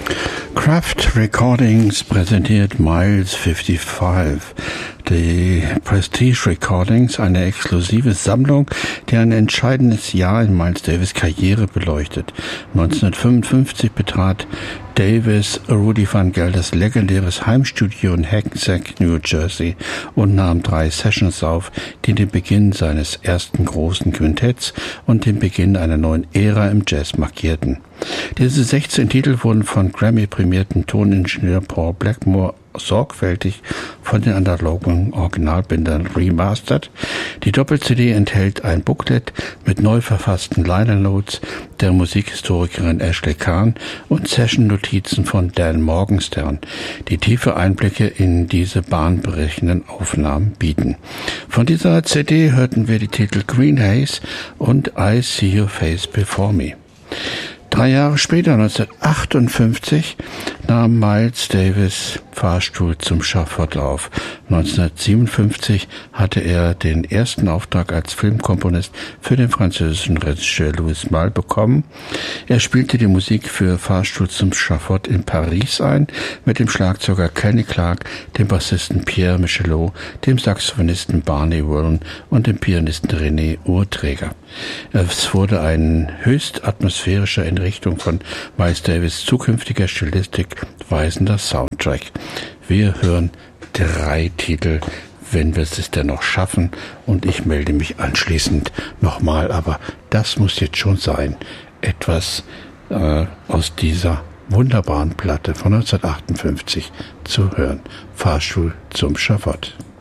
Kraft Recordings präsentiert Miles 55. Die Prestige Recordings, eine exklusive Sammlung, die ein entscheidendes Jahr in Miles Davis' Karriere beleuchtet. 1955 betrat Davis Rudy Van Gelders legendäres Heimstudio in Hackensack, New Jersey und nahm 3 Sessions auf, die den Beginn seines ersten großen Quintetts und den Beginn einer neuen Ära im Jazz markierten. Diese 16 Titel wurden von Grammy-prämierten Toningenieur Paul Blackmore sorgfältig von den analogen Originalbändern remastert. Die Doppel-CD enthält ein Booklet mit neu verfassten Liner Notes der Musikhistorikerin Ashley Kahn und Session-Notizen von Dan Morgenstern, die tiefe Einblicke in diese bahnbrechenden Aufnahmen bieten. Von dieser CD hörten wir die Titel Green Haze und I See Your Face Before Me. 3 Jahre später, 1958, nahm Miles Davis Fahrstuhl zum Schafott auf. 1957 hatte er den ersten Auftrag als Filmkomponist für den französischen Regisseur Louis Malle bekommen. Er spielte die Musik für Fahrstuhl zum Schafott in Paris ein, mit dem Schlagzeuger Kenny Clarke, dem Bassisten Pierre Michelot, dem Saxophonisten Barney Wollen und dem Pianisten René Urträger. Es wurde ein höchst atmosphärischer, in Richtung von Miles Davis zukünftiger Stilistik weisender Soundtrack. Wir hören 3 Titel, wenn wir es denn noch schaffen, und ich melde mich anschließend nochmal, aber das muss jetzt schon sein. Etwas aus dieser wunderbaren Platte von 1958 zu hören. Fahrstuhl zum Schafott.